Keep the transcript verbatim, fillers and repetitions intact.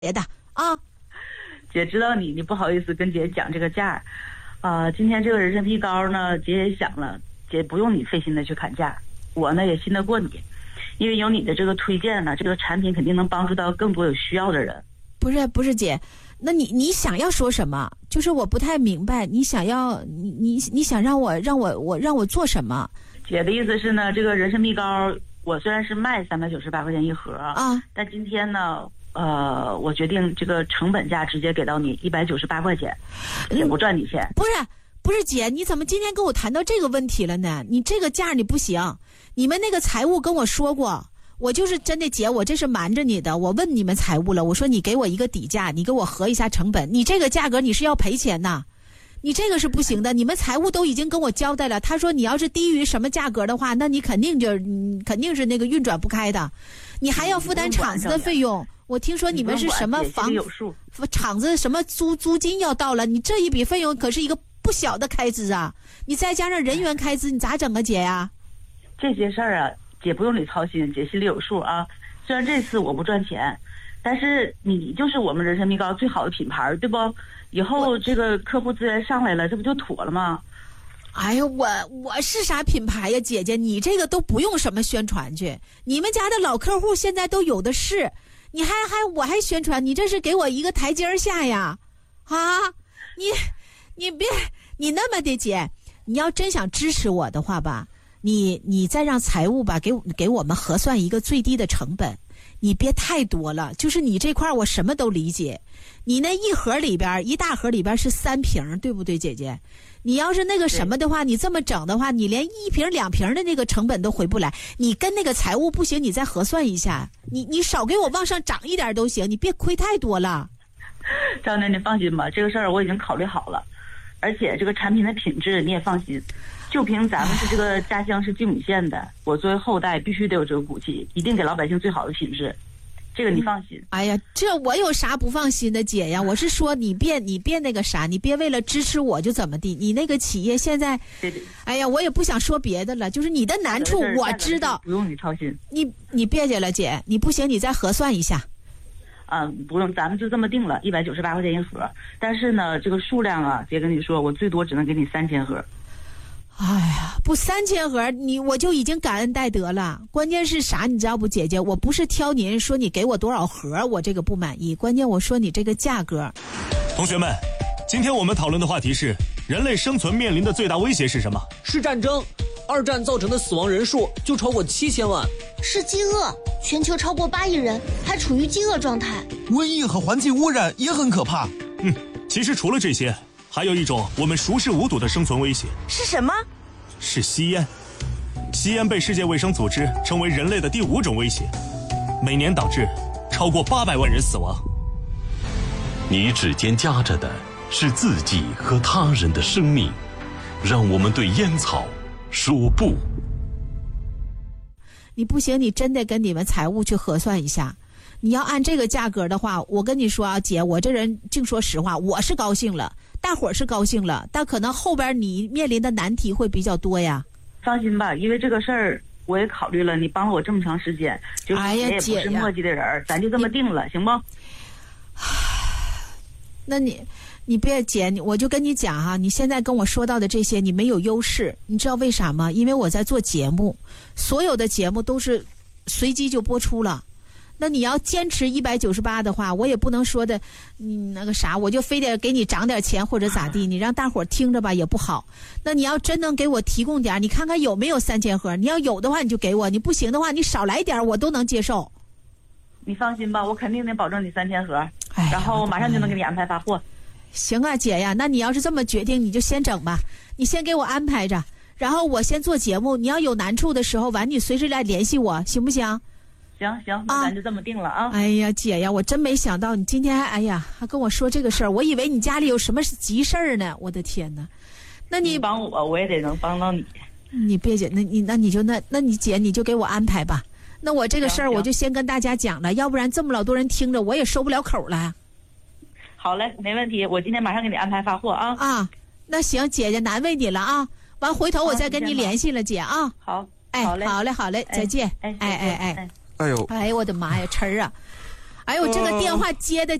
别的啊。 姐知道你，你不好意思跟姐讲这个价，啊、呃，今天这个人参皮膏呢，姐也想了，姐不用你费心的去砍价，我呢也信得过你，因为有你的这个推荐呢，这个产品肯定能帮助到更多有需要的人。 不是不是姐，那你你想要说什么？就是我不太明白，你想要你你你想让我让我我让我做什么？ 姐的意思是呢，这个人参皮膏我虽然是卖三百九十八块钱一盒啊， 但今天呢。呃，我决定这个成本价直接给到你一百九十八块钱，也不赚你钱。 不是不是姐，你怎么今天跟我谈到这个问题了呢？你这个价你不行，你们那个财务跟我说过，我就是真的姐，我这是瞒着你的。我问你们财务了，我说你给我一个底价，你给我核一下成本，你这个价格你是要赔钱呐，你这个是不行的。你们财务都已经跟我交代了，他说你要是低于什么价格的话，那你肯定就你肯定是那个运转不开的，你还要负担厂子的费用。我听说你们是什么房厂子什么租租金要到了，你这一笔费用可是一个不小的开支啊！你再加上人员开支，你咋整啊，姐呀？ 这些事儿啊，姐不用你操心，姐心里有数啊。虽然这次我不赚钱，但是你就是我们人参皮膏最好的品牌，对不？以后这个客户资源上来了，这不就妥了吗？ 哎呀，我我是啥品牌呀，姐姐，你这个都不用什么宣传去，你们家的老客户现在都有的是。你还还我还宣传，你这是给我一个台阶下呀，啊，你你别你那么的姐，你要真想支持我的话吧，你你再让财务吧给给我们核算一个最低的成本，你别太多了，就是你这块我什么都理解，你那一盒里边一大盒里边是三瓶，对不对，姐姐？你要是那个什么的话，你这么整的话，你连一瓶两瓶的那个成本都回不来。你跟那个财务不行，你再核算一下，你你少给我往上涨一点都行，你别亏太多了。 张奶，你放心吧，这个事儿我已经考虑好了，而且这个产品的品质你也放心，就凭咱们是这个家乡是金母县的，我作为后代必须得有这个骨气，一定给老百姓最好的品质。这个你放心。 哎呀，这我有啥不放心的，姐呀？我是说你别你别那个啥，你别为了支持我就怎么地。你那个企业现在， 对对， 哎呀，我也不想说别的了，就是你的难处我知道， 不用你操心。 你你别介了，姐，你不行，你再核算一下。 嗯，不用，咱们就这么定了，一百九十八块钱一盒。但是呢，这个数量啊，姐跟你说，我最多只能给你三千盒。 哎呀，不三千盒，你我就已经感恩戴德了。关键是啥，你知道不，姐姐？我不是挑您说你给我多少盒，我这个不满意。关键我说你这个价格。 同学们，今天我们讨论的话题是：人类生存面临的最大威胁是什么？ 是战争。二战造成的死亡人数就超过七千万。 是饥饿，全球超过八亿人还处于饥饿状态。 瘟疫和环境污染也很可怕。 嗯，其实除了这些。还有一种我们熟视无睹的生存威胁是什么？ 是吸烟。吸烟被世界卫生组织称为人类的第五种威胁，每年导致超过八百万人死亡。 你指尖夹着的是自己和他人的生命，让我们对烟草说不。 你不行，你真得跟你们财务去核算一下。你要按这个价格的话，我跟你说啊，姐，我这人净说实话，我是高兴了，大伙儿是高兴了，但可能后边你面临的难题会比较多呀。 放心吧，因为这个事儿我也考虑了，你帮了我这么长时间，就是你也不是墨迹的人，哎、咱就这么定了，行不？ 那你你别姐，我就跟你讲哈、啊，你现在跟我说到的这些，你没有优势，你知道为啥吗？因为我在做节目，所有的节目都是随机就播出了。那你要坚持一百九十八的话，我也不能说的，你那个啥，我就非得给你涨点钱或者咋地，你让大伙儿听着吧也不好。那你要真能给我提供点，你看看有没有三千盒？你要有的话你就给我，你不行的话你少来点，我都能接受。 你放心吧，我肯定得保证你三千盒，哎、然后马上就能给你安排发货。 行啊，姐呀，那你要是这么决定，你就先整吧，你先给我安排着，然后我先做节目。你要有难处的时候，完你随时来联系我，行不行？ 行行，那咱就这么定了啊！ 哎呀，姐呀，我真没想到你今天还哎呀还跟我说这个事儿，我以为你家里有什么急事儿呢。我的天哪！那你, 你帮我，我也得能帮到你。 你别姐，那你那你就那那你姐你就给我安排吧。那我这个事儿我就先跟大家讲了，要不然这么老多人听着，我也收不了口了。 好嘞，没问题，我今天马上给你安排发货啊！ 啊，那行，姐姐难为你了啊！完回头我再跟你联系了，姐啊。 好， 哎，好嘞，好嘞，好嘞，再见。 哎哎哎哎。 哎呦， 哎呦我的妈呀，晨儿啊！哎哎呦，这个电话接的